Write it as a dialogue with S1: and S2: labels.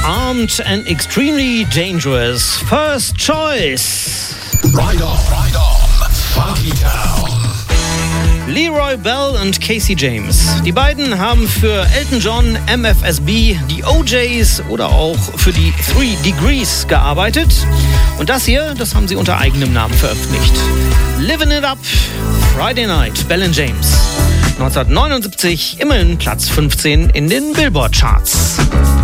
S1: Armed and Extremely Dangerous. First Choice.
S2: Ride on, Funky Town.
S1: Leroy Bell und Casey James. Die beiden haben für Elton John, MFSB, die OJs oder auch für die 3 Degrees gearbeitet. Und das hier, das haben sie unter eigenem Namen veröffentlicht. Living It Up, Friday Night, Bell & James. 1979 immerhin Platz 15 in den Billboard-Charts.